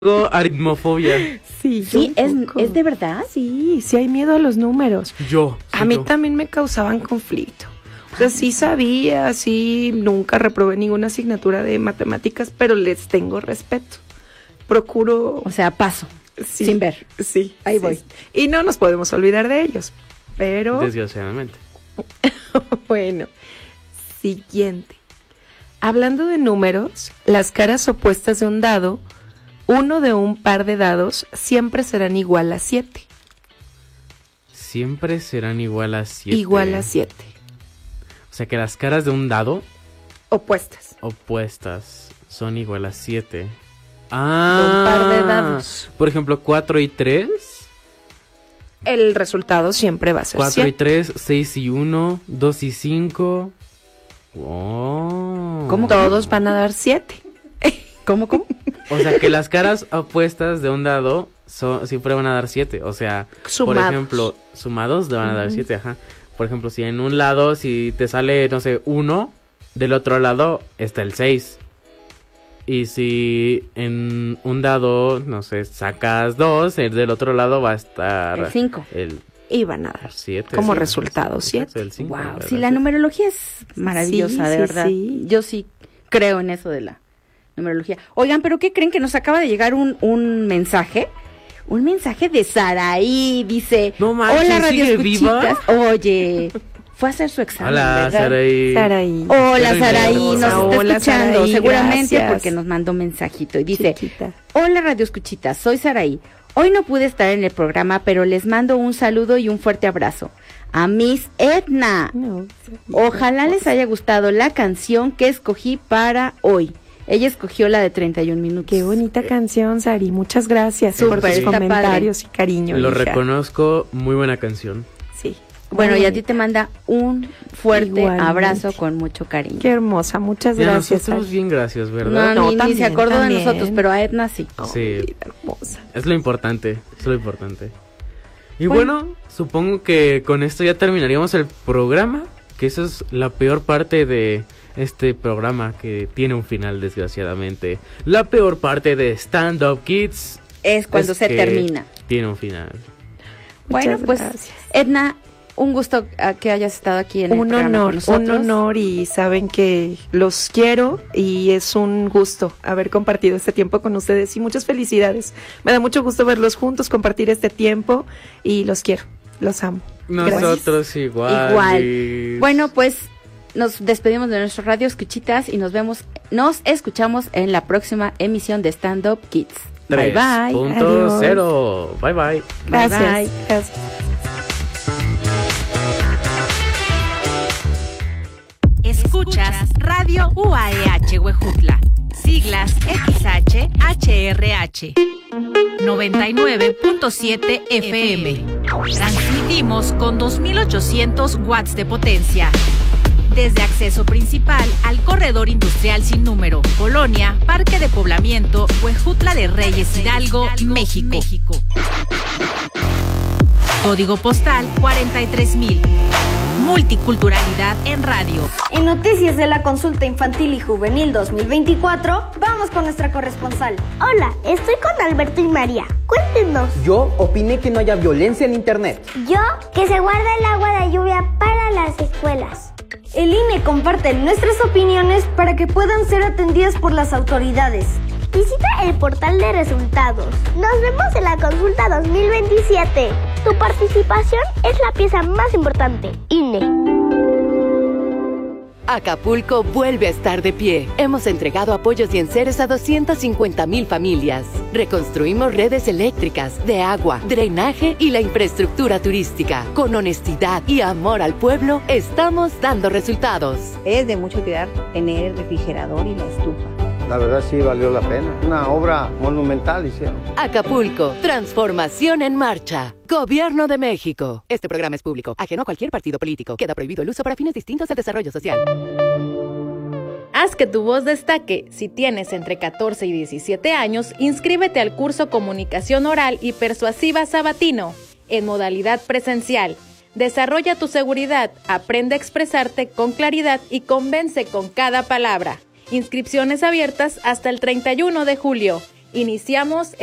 Aritmofobia. Sí, ¿es de verdad? Sí hay miedo a los números. A mí también me causaban conflicto. O sea, sí sabía, sí, nunca reprobé ninguna asignatura de matemáticas, pero les tengo respeto. Procuro... O sea, paso, sin ver. Sí. Ahí voy. Y no nos podemos olvidar de ellos, pero... Desgraciadamente. Bueno, siguiente. Hablando de números, las caras opuestas de un dado, uno de un par de dados, siempre serán igual a 7. Siempre serán igual a 7. Igual a 7. O sea que las caras de un dado opuestas son igual a 7. Un par de dados. Por ejemplo, 4 y 3. El resultado siempre va a ser 4 7. y 3, 6 y 1, 2 y 5. Oh. ¿Cómo? Todos van a dar 7. ¿Cómo? O sea que las caras opuestas de un dado siempre van a dar 7. O sea, sumados. Por ejemplo, sumados le van a dar 7, ajá. Por ejemplo, si en un lado, si te sale, no sé, 1, del otro lado está el 6. Y si en un dado, no sé, sacas 2, el del otro lado va a estar... el 5. Y van a dar 7. como resultado 7. Wow, sí, la numerología es maravillosa, de verdad. Sí. Yo sí creo en eso de la numerología. Oigan, ¿pero qué creen? Que nos acaba de llegar un mensaje. Un mensaje de Saraí, dice... No manches, hola, Radio ¿sigue Escuchitas. viva? Oye, fue a hacer su examen, hola, ¿verdad? Saraí. Hola, Saraí, nos está hola, escuchando, Saraí, seguramente gracias. porque nos mandó mensajito. Y dice, Chiquita. hola, Radio Escuchitas, soy Saraí. Hoy no pude estar en el programa, pero les mando un saludo y un fuerte abrazo. A Miss Edna. Ojalá les haya gustado la canción que escogí para hoy. Ella escogió la de 31 minutos. Qué bonita canción, Sari. Muchas gracias por tus está comentarios y cariño. Lo hija. reconozco, muy buena canción. Sí. Bueno, muy y a ti bonita. te manda un fuerte Igualmente. abrazo con mucho cariño. Qué hermosa, muchas Y a gracias. nosotros Sari. bien gracias, ¿verdad? No, ni también, se acordó también. de nosotros, pero a Edna sí. Sí. Hermosa. Es lo importante, Y bueno, supongo que con esto ya terminaríamos el programa, que esa es la peor parte de este programa, que tiene un final, desgraciadamente. La peor parte de Stand Up Kids Es cuando se que termina. tiene un final. Bueno, Muchas pues gracias. Edna, un gusto que hayas estado aquí en el programa con nosotros. Un honor, y saben que los quiero y es un gusto haber compartido este tiempo con ustedes y muchas felicidades. Me da mucho gusto verlos juntos, compartir este tiempo y los quiero, los amo. Nosotros igual. Bueno, pues nos despedimos de nuestro Radio Escuchitas y nos escuchamos en la próxima emisión de Stand Up Kids. Bye bye. 3.0. Bye bye. Gracias. Bye, bye. Gracias. Escuchas Radio UAEH Huejutla, siglas XHHRH, 99.7 FM. Transmitimos con 2800 watts de potencia. Desde acceso principal al corredor industrial sin número, Colonia, Parque de Poblamiento, Huejutla de Reyes Hidalgo, México. Código postal 43000. Multiculturalidad en radio. En noticias de la consulta infantil y juvenil 2024, vamos con nuestra corresponsal. Hola, estoy con Alberto y María. Cuéntenos. Yo opiné que no haya violencia en internet. Yo, que se guarda el agua de lluvia para las escuelas. El INE comparte nuestras opiniones para que puedan ser atendidas por las autoridades. Visita el portal de resultados. Nos vemos en la consulta 2027. Tu participación es la pieza más importante. INE. Acapulco vuelve a estar de pie. Hemos entregado apoyos y enseres a 250,000 familias. Reconstruimos redes eléctricas, de agua, drenaje y la infraestructura turística. Con honestidad y amor al pueblo, estamos dando resultados. Es de mucha utilidad tener el refrigerador y la estufa. La verdad sí valió la pena. Una obra monumental hicieron. Acapulco, transformación en marcha. Gobierno de México. Este programa es público, ajeno a cualquier partido político. Queda prohibido el uso para fines distintos del desarrollo social. Haz que tu voz destaque. Si tienes entre 14 y 17 años, inscríbete al curso Comunicación Oral y Persuasiva Sabatino, en modalidad presencial. Desarrolla tu seguridad, aprende a expresarte con claridad y convence con cada palabra. Inscripciones abiertas hasta el 31 de julio. Iniciamos